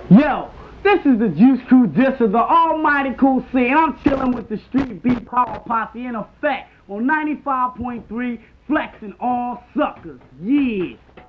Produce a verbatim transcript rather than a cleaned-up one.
Yo, this is the Juice Crew Disser, the almighty Cool C, and I'm chilling with the Street Beat Power Posse in effect on ninety-five point three, flexing all suckers. Yeah.